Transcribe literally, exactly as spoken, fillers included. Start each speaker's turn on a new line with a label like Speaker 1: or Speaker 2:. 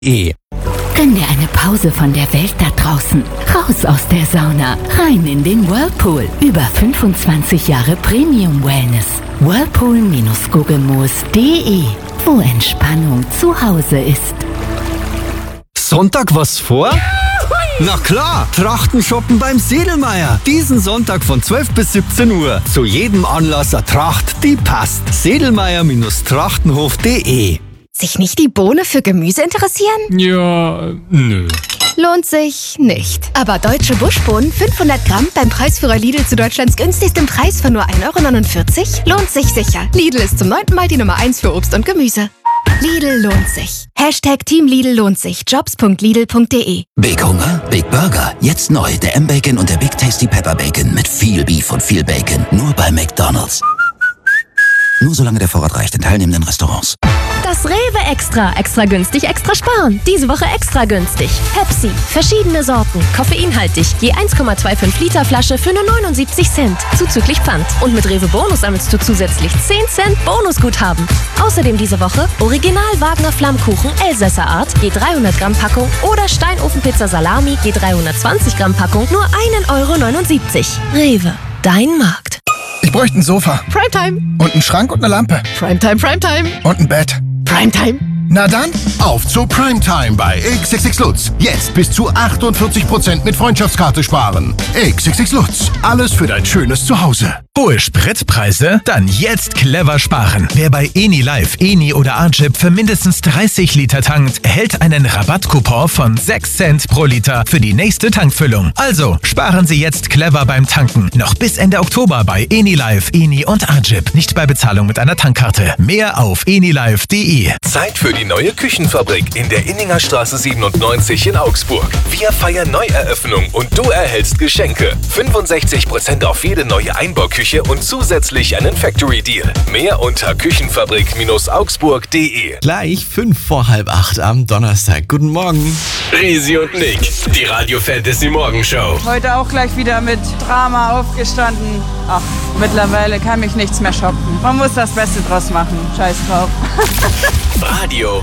Speaker 1: E.
Speaker 2: Gönn dir eine Pause von der Welt da draußen. Raus aus der Sauna. Rein in den Whirlpool. Über fünfundzwanzig Jahre Premium Wellness. Whirlpool Guggemoos punkt de, wo Entspannung zu Hause ist.
Speaker 1: Sonntag was vor? Na klar, Trachten shoppen beim Sedlmayr. Diesen Sonntag von zwölf bis siebzehn Uhr. Zu jedem Anlass eine Tracht, die passt. sedlmayr Trachtenhof punkt de.
Speaker 3: Sich nicht die Bohne für Gemüse interessieren?
Speaker 4: Ja, nö.
Speaker 3: Lohnt sich nicht. Aber deutsche Buschbohnen fünfhundert Gramm beim Preisführer Lidl zu Deutschlands günstigstem Preis von nur ein Euro neunundvierzig lohnt sich sicher. Lidl ist zum neunten Mal die Nummer eins für Obst und Gemüse. Lidl lohnt sich. Hashtag Team Lidl lohnt sich. jobs punkt lidl punkt de.
Speaker 5: Big Hunger? Big Burger. Jetzt neu. Der M-Bacon und der Big Tasty Pepper Bacon. Mit viel Beef und viel Bacon. Nur bei McDonald's. Nur solange der Vorrat reicht in teilnehmenden Restaurants.
Speaker 6: Das Rewe Extra. Extra günstig, extra sparen. Diese Woche extra günstig. Pepsi. Verschiedene Sorten. Koffeinhaltig. Je eins Komma fünfundzwanzig Liter Flasche für nur neunundsiebzig Cent. Zuzüglich Pfand. Und mit Rewe Bonus sammelst du zusätzlich zehn Cent Bonusguthaben. Außerdem diese Woche Original Wagner Flammkuchen Elsässer Art. Je dreihundert Gramm Packung. Oder Steinofenpizza Salami. Je dreihundertzwanzig Gramm Packung. Nur ein Euro neunundsiebzig. Rewe. Dein Markt.
Speaker 7: Ich bräuchte ein Sofa.
Speaker 3: Primetime.
Speaker 7: Und einen Schrank und eine Lampe.
Speaker 3: Primetime, Primetime.
Speaker 7: Und ein Bett.
Speaker 3: Primetime.
Speaker 7: Na dann,
Speaker 8: auf zur Primetime bei X X X Lutz. Jetzt bis zu achtundvierzig Prozent mit Freundschaftskarte sparen. X X X Lutz. Alles für dein schönes Zuhause.
Speaker 9: Hohe Spritpreise? Dann jetzt clever sparen. Wer bei Eni Live, Eni oder Arjip für mindestens dreißig Liter tankt, erhält einen Rabattcoupon von sechs Cent pro Liter für die nächste Tankfüllung. Also sparen Sie jetzt clever beim Tanken. Noch bis Ende Oktober bei Eni Live, Eni und Arjip. Nicht bei Bezahlung mit einer Tankkarte. Mehr auf enilive punkt de.
Speaker 10: Zeit für die neue Küchenfabrik in der Inninger Straße siebenundneunzig in Augsburg. Wir feiern Neueröffnung und du erhältst Geschenke. fünfundsechzig Prozent auf jede neue Einbauküche und zusätzlich einen Factory Deal. Mehr unter küchenfabrik Augsburg punkt de.
Speaker 1: Gleich fünf vor halb acht am Donnerstag. Guten Morgen.
Speaker 10: Resi und Nick, die Radio Fantasy Morgenshow.
Speaker 11: Heute auch gleich wieder mit Drama aufgestanden. Ach, mittlerweile kann mich nichts mehr schocken. Man muss das Beste draus machen. Scheiß drauf.
Speaker 10: Radio